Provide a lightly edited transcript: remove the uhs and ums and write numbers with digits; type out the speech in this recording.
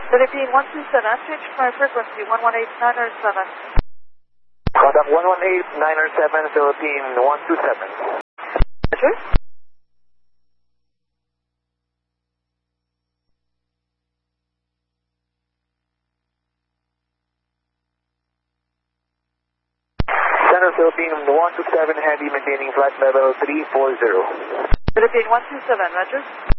Philippine 127, change my frequency 118.907. Contact 118.907, Philippine 127. Roger. Center Philippine 127, Heavy, maintaining flight level 340. Philippine 127, Roger.